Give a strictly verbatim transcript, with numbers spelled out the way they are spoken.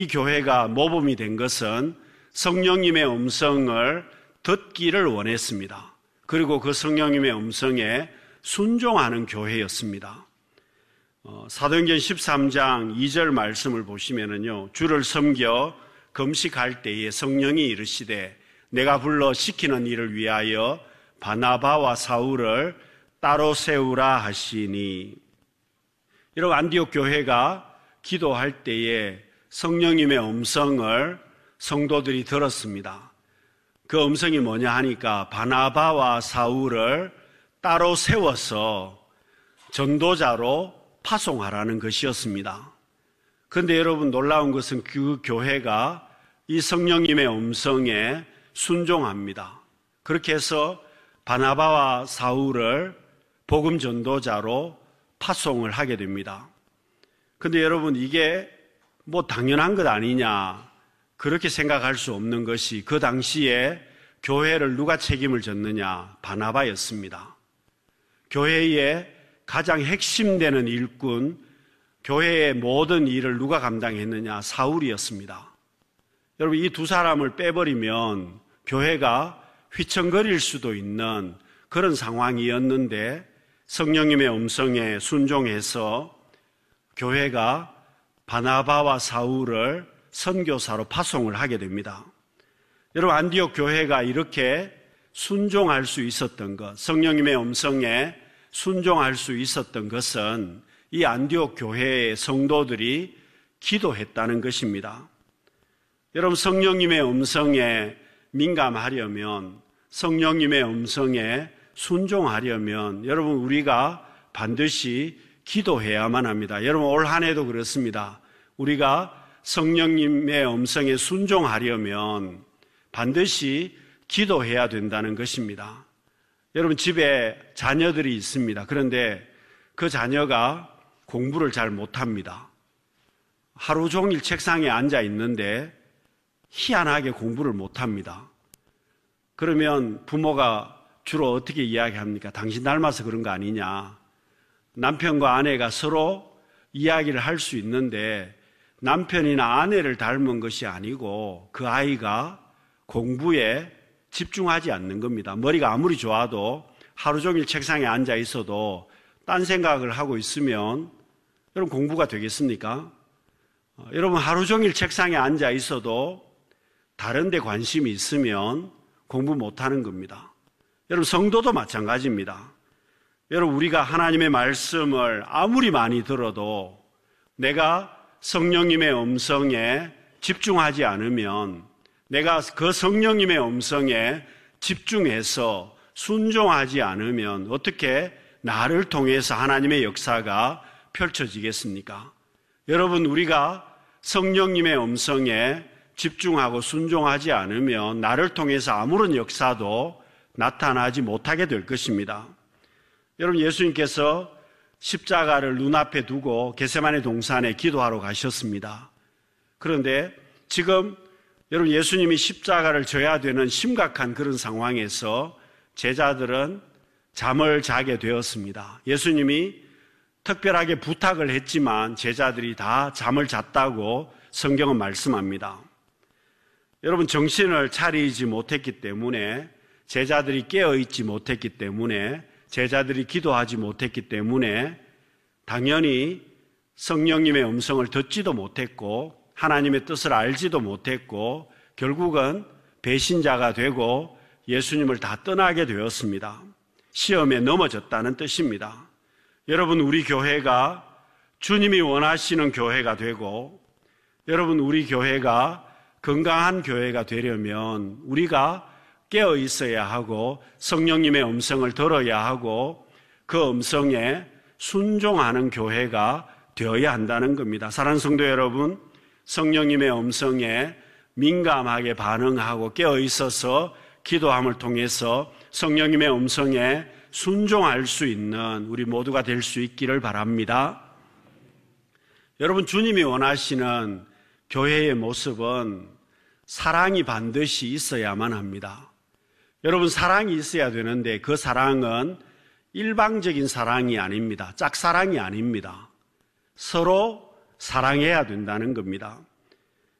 이 교회가 모범이 된 것은 성령님의 음성을 듣기를 원했습니다. 그리고 그 성령님의 음성에 순종하는 교회였습니다. 어, 사도행전 십삼 장 이 절 말씀을 보시면은요, 주를 섬겨 금식할 때에 성령이 이르시되 내가 불러 시키는 일을 위하여 바나바와 사울을 따로 세우라 하시니. 여러분, 안디옥 교회가 기도할 때에 성령님의 음성을 성도들이 들었습니다. 그 음성이 뭐냐 하니까 바나바와 사울을 따로 세워서 전도자로 파송하라는 것이었습니다. 그런데 여러분, 놀라운 것은 그 교회가 이 성령님의 음성에 순종합니다. 그렇게 해서 바나바와 사울을 복음 전도자로 파송을 하게 됩니다. 그런데 여러분, 이게 뭐 당연한 것 아니냐, 그렇게 생각할 수 없는 것이 그 당시에 교회를 누가 책임을 졌느냐? 바나바였습니다. 교회의 가장 핵심되는 일꾼, 교회의 모든 일을 누가 감당했느냐? 사울이었습니다. 여러분, 이 두 사람을 빼버리면 교회가 휘청거릴 수도 있는 그런 상황이었는데 성령님의 음성에 순종해서 교회가 바나바와 사울을 선교사로 파송을 하게 됩니다. 여러분, 안디옥 교회가 이렇게 순종할 수 있었던 것, 성령님의 음성에 순종할 수 있었던 것은 이 안디옥 교회의 성도들이 기도했다는 것입니다. 여러분, 성령님의 음성에 민감하려면, 성령님의 음성에 순종하려면 여러분, 우리가 반드시 기도해야만 합니다. 여러분, 올 한 해도 그렇습니다. 우리가 성령님의 음성에 순종하려면 반드시 기도해야 된다는 것입니다. 여러분, 집에 자녀들이 있습니다. 그런데 그 자녀가 공부를 잘 못합니다. 하루 종일 책상에 앉아 있는데 희한하게 공부를 못합니다. 그러면 부모가 주로 어떻게 이야기합니까? 당신 닮아서 그런 거 아니냐. 남편과 아내가 서로 이야기를 할 수 있는데 남편이나 아내를 닮은 것이 아니고 그 아이가 공부에 집중하지 않는 겁니다. 머리가 아무리 좋아도 하루 종일 책상에 앉아 있어도 딴 생각을 하고 있으면 여러분, 공부가 되겠습니까? 어, 여러분, 하루 종일 책상에 앉아 있어도 다른 데 관심이 있으면 공부 못하는 겁니다. 여러분, 성도도 마찬가지입니다. 여러분, 우리가 하나님의 말씀을 아무리 많이 들어도 내가 성령님의 음성에 집중하지 않으면, 내가 그 성령님의 음성에 집중해서 순종하지 않으면 어떻게 나를 통해서 하나님의 역사가 펼쳐지겠습니까? 여러분, 우리가 성령님의 음성에 집중하고 순종하지 않으면 나를 통해서 아무런 역사도 나타나지 못하게 될 것입니다. 여러분, 예수님께서 십자가를 눈앞에 두고 겟세마네 동산에 기도하러 가셨습니다. 그런데 지금 여러분, 예수님이 십자가를 져야 되는 심각한 그런 상황에서 제자들은 잠을 자게 되었습니다. 예수님이 특별하게 부탁을 했지만 제자들이 다 잠을 잤다고 성경은 말씀합니다. 여러분, 정신을 차리지 못했기 때문에, 제자들이 깨어있지 못했기 때문에, 제자들이 기도하지 못했기 때문에 당연히 성령님의 음성을 듣지도 못했고 하나님의 뜻을 알지도 못했고 결국은 배신자가 되고 예수님을 다 떠나게 되었습니다. 시험에 넘어졌다는 뜻입니다. 여러분, 우리 교회가 주님이 원하시는 교회가 되고, 여러분, 우리 교회가 건강한 교회가 되려면 우리가 깨어 있어야 하고 성령님의 음성을 들어야 하고 그 음성에 순종하는 교회가 되어야 한다는 겁니다. 사랑하는 성도 여러분, 성령님의 음성에 민감하게 반응하고 깨어 있어서 기도함을 통해서 성령님의 음성에 순종할 수 있는 우리 모두가 될 수 있기를 바랍니다. 여러분, 주님이 원하시는 교회의 모습은 사랑이 반드시 있어야만 합니다. 여러분, 사랑이 있어야 되는데 그 사랑은 일방적인 사랑이 아닙니다. 짝사랑이 아닙니다. 서로 사랑해야 된다는 겁니다.